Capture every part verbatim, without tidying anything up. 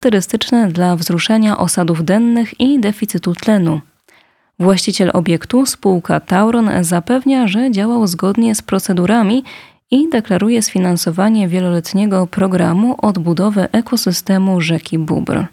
charakterystyczne dla wzruszenia osadów dennych i deficytu tlenu. Właściciel obiektu, spółka Tauron, zapewnia, że działał zgodnie z procedurami i deklaruje sfinansowanie wieloletniego programu odbudowy ekosystemu rzeki Bóbr.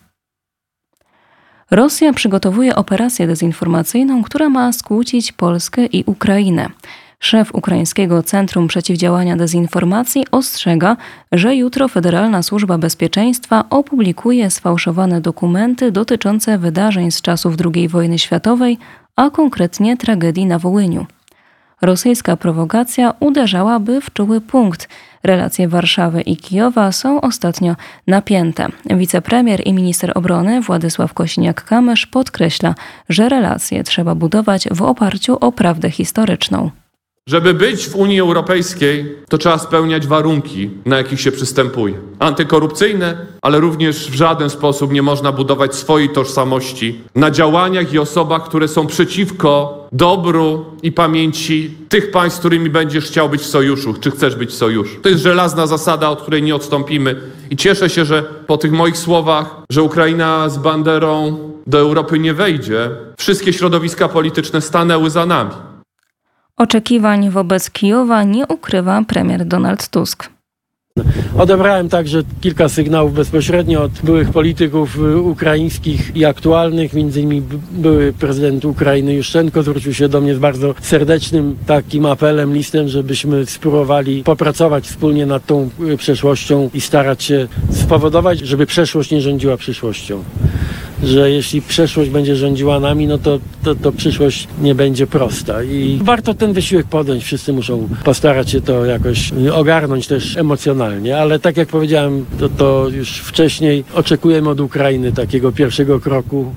Rosja przygotowuje operację dezinformacyjną, która ma skłócić Polskę i Ukrainę. Szef Ukraińskiego Centrum Przeciwdziałania Dezinformacji ostrzega, że jutro Federalna Służba Bezpieczeństwa opublikuje sfałszowane dokumenty dotyczące wydarzeń z czasów drugiej wojny światowej, a konkretnie tragedii na Wołyniu. Rosyjska prowokacja uderzałaby w czuły punkt. Relacje Warszawy i Kijowa są ostatnio napięte. Wicepremier i minister obrony Władysław Kosiniak-Kamysz podkreśla, że relacje trzeba budować w oparciu o prawdę historyczną. Żeby być w Unii Europejskiej, to trzeba spełniać warunki, na jakich się przystępuje. Antykorupcyjne, ale również w żaden sposób nie można budować swojej tożsamości na działaniach i osobach, które są przeciwko dobru i pamięci tych państw, z którymi będziesz chciał być w sojuszu, czy chcesz być w sojuszu. To jest żelazna zasada, od której nie odstąpimy. I cieszę się, że po tych moich słowach, że Ukraina z banderą do Europy nie wejdzie, wszystkie środowiska polityczne stanęły za nami. Oczekiwań wobec Kijowa nie ukrywa premier Donald Tusk. Odebrałem także kilka sygnałów bezpośrednio od byłych polityków ukraińskich i aktualnych, między innymi były prezydent Ukrainy Juszczenko zwrócił się do mnie z bardzo serdecznym takim apelem, listem, żebyśmy spróbowali popracować wspólnie nad tą przeszłością i starać się spowodować, żeby przeszłość nie rządziła przyszłością. Że jeśli przeszłość będzie rządziła nami, no to, to, to przyszłość nie będzie prosta. I warto ten wysiłek podjąć. Wszyscy muszą postarać się to jakoś ogarnąć też emocjonalnie. Ale tak jak powiedziałem, to, to już wcześniej oczekujemy od Ukrainy takiego pierwszego kroku.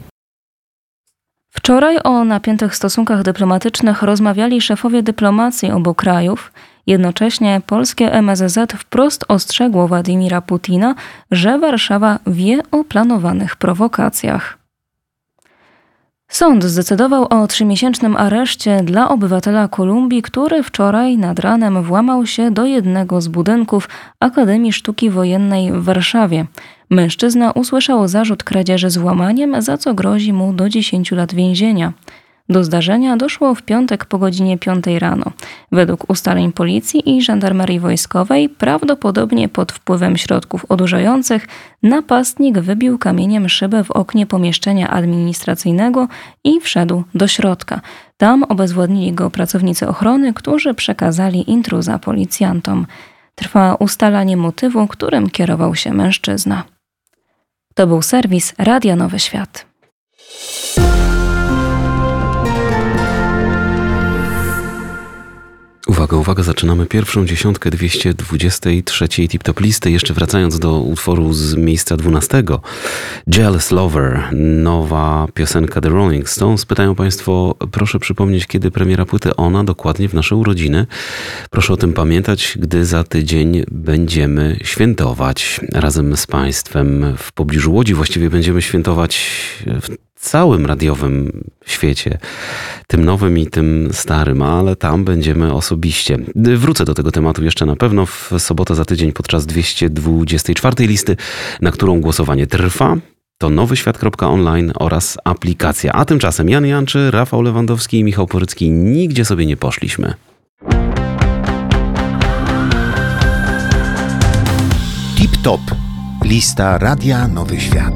Wczoraj o napiętych stosunkach dyplomatycznych rozmawiali szefowie dyplomacji obu krajów. Jednocześnie polskie M S Z wprost ostrzegło Władimira Putina, że Warszawa wie o planowanych prowokacjach. Sąd zdecydował o trzymiesięcznym areszcie dla obywatela Kolumbii, który wczoraj nad ranem włamał się do jednego z budynków Akademii Sztuki Wojennej w Warszawie. Mężczyzna usłyszał zarzut kradzieży z włamaniem, za co grozi mu do dziesięciu lat więzienia. Do zdarzenia doszło w piątek po godzinie piątej rano. Według ustaleń policji i żandarmerii wojskowej, prawdopodobnie pod wpływem środków odurzających, napastnik wybił kamieniem szybę w oknie pomieszczenia administracyjnego i wszedł do środka. Tam obezwładnili go pracownicy ochrony, którzy przekazali intruza policjantom. Trwa ustalanie motywu, którym kierował się mężczyzna. To był serwis Radia Nowy Świat. Uwaga, uwaga, zaczynamy pierwszą dziesiątkę dwieście dwadzieścia trzy tip-top listy. Jeszcze wracając do utworu z miejsca dwunastego. Jealous Lover, nowa piosenka The Rolling Stones. Pytają Państwo, proszę przypomnieć, kiedy premiera płyty Ona, dokładnie w nasze urodziny. Proszę o tym pamiętać, gdy za tydzień będziemy świętować razem z Państwem w pobliżu Łodzi. Właściwie będziemy świętować w całym radiowym świecie, tym nowym i tym starym, ale tam będziemy osobiście. Wrócę do tego tematu jeszcze na pewno w sobotę za tydzień podczas dwieście dwudziestej czwartej listy, na którą głosowanie trwa. To nowyświat kropka online oraz aplikacja. A tymczasem Jan Janczy, Rafał Lewandowski i Michał Porycki nigdzie sobie nie poszliśmy. Tip Top. Lista Radia Nowy Świat.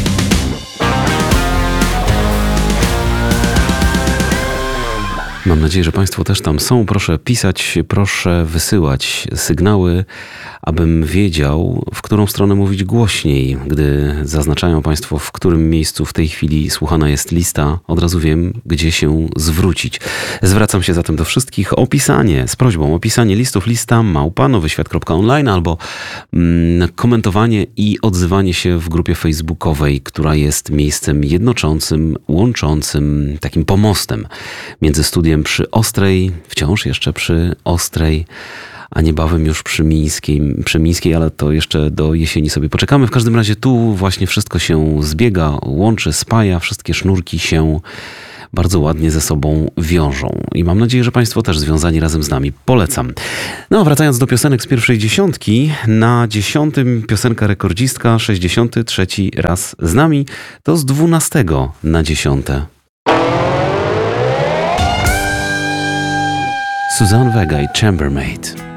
Mam nadzieję, że Państwo też tam są. Proszę pisać, proszę wysyłać sygnały, abym wiedział, w którą stronę mówić głośniej. Gdy zaznaczają Państwo, w którym miejscu w tej chwili słuchana jest lista, od razu wiem, gdzie się zwrócić. Zwracam się zatem do wszystkich o pisanie, z prośbą o pisanie listów, lista małpa nowyświat kropka online albo mm, komentowanie i odzywanie się w grupie facebookowej, która jest miejscem jednoczącym, łączącym, takim pomostem między studiem przy Ostrej, wciąż jeszcze przy Ostrej, a niebawem już przy Mińskiej, przy Mińskiej, ale to jeszcze do jesieni sobie poczekamy. W każdym razie tu właśnie wszystko się zbiega, łączy, spaja, wszystkie sznurki się bardzo ładnie ze sobą wiążą. I mam nadzieję, że Państwo też związani razem z nami. Polecam. No a wracając do piosenek z pierwszej dziesiątki, na dziesiątym piosenka rekordzistka, sześćdziesiąty trzeci raz z nami, to z dwunastego na dziesiąte. Suzanne Vega i Chambermaid.